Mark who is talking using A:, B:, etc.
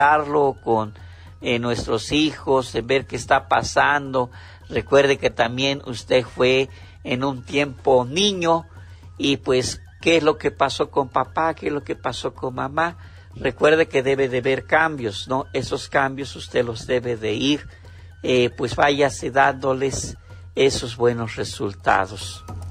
A: con nuestros hijos, de ver qué está pasando. Recuerde que también usted fue en un tiempo niño y pues qué es lo que pasó con papá, qué es lo que pasó con mamá. Recuerde que debe de haber cambios, ¿no? Esos cambios usted los debe de ir, pues váyase dándoles esos buenos resultados.